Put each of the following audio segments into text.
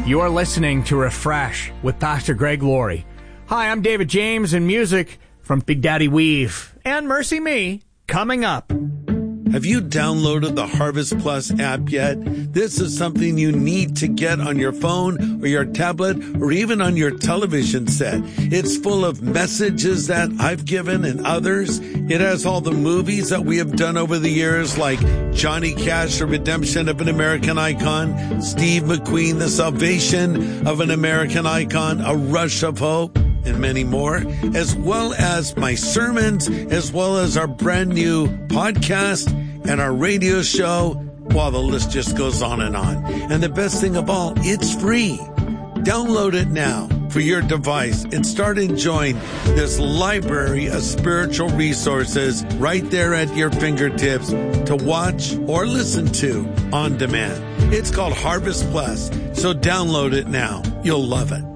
You're listening to Refresh with Pastor Greg Laurie. Hi, I'm David James, and music from Big Daddy Weave and Mercy Me coming up. Have you downloaded the Harvest Plus app yet? This is something you need to get on your phone or your tablet or even on your television set. It's full of messages that I've given and others. It has all the movies that we have done over the years, like Johnny Cash, The Redemption of an American Icon, Steve McQueen, The Salvation of an American Icon, A Rush of Hope, and many more, as well as my sermons, as well as our brand new podcast and our radio show. Well, the list just goes on. And the best thing of all, it's free. Download it now for your device and start enjoying this library of spiritual resources right there at your fingertips to watch or listen to on demand. It's called Harvest Plus, so download it now. You'll love it.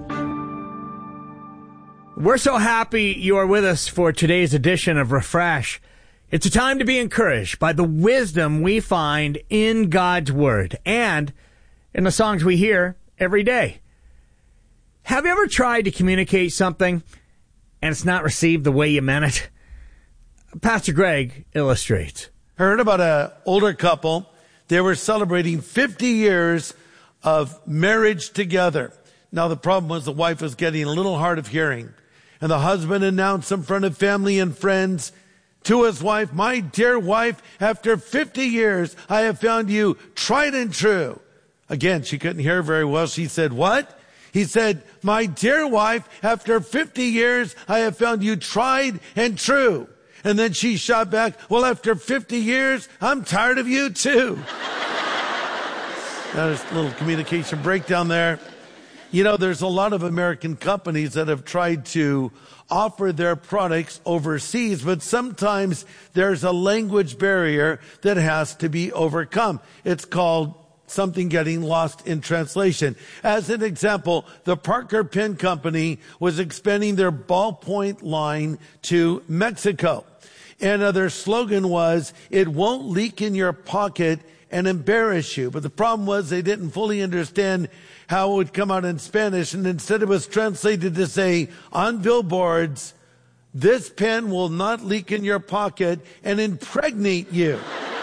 We're so happy you are with us for today's edition of Refresh. It's a time to be encouraged by the wisdom we find in God's Word and in the songs we hear every day. Have you ever tried to communicate something and it's not received the way you meant it? Pastor Greg illustrates. I heard about an older couple. They were celebrating 50 years of marriage together. Now, the problem was the wife was getting a little hard of hearing. And the husband announced in front of family and friends to his wife, "My dear wife, after 50 years, I have found you tried and true." Again, she couldn't hear very well. She said, "What?" He said, "My dear wife, after 50 years, I have found you tried and true." And then she shot back, "Well, after 50 years, I'm tired of you too." There's a little communication breakdown there. You know, there's a lot of American companies that have tried to offer their products overseas, but sometimes there's a language barrier that has to be overcome. It's called something getting lost in translation. As an example, the Parker Pen Company was expanding their ballpoint line to Mexico. And their slogan was, "It won't leak in your pocket and embarrass you." But the problem was they didn't fully understand how it would come out in Spanish, and instead it was translated to say, "On billboards, this pen will not leak in your pocket and impregnate you."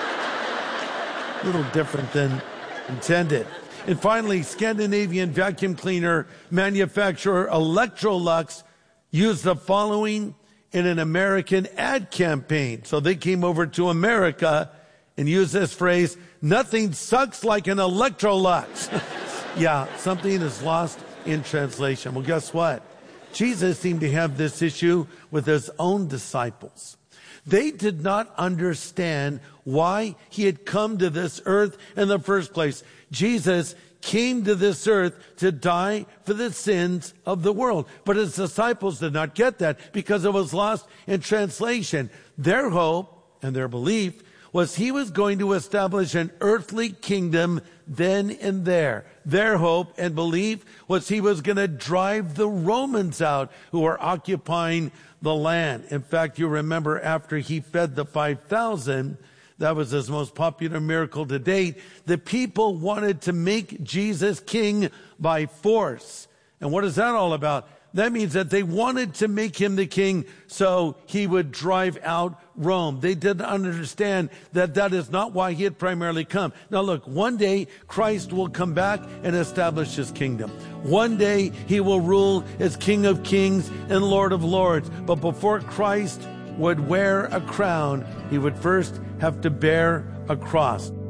A little different than intended. And finally, Scandinavian vacuum cleaner manufacturer Electrolux used the following in an American ad campaign. So they came over to America and used this phrase, "Nothing sucks like an Electrolux." Yeah, something is lost in translation. Well, guess what? Jesus seemed to have this issue with his own disciples. They did not understand why he had come to this earth in the first place. Jesus came to this earth to die for the sins of the world. But his disciples did not get that because it was lost in translation. Their hope and their belief was he was going to establish an earthly kingdom then and there. Their hope and belief was he was going to drive the Romans out who were occupying the land. In fact, you remember after he fed the 5,000, that was his most popular miracle to date, the people wanted to make Jesus king by force. And what is that all about? That means that they wanted to make him the king so he would drive out Rome. They didn't understand that that is not why he had primarily come. Now look, one day Christ will come back and establish his kingdom. One day he will rule as King of Kings and Lord of Lords. But before Christ would wear a crown, he would first have to bear a cross.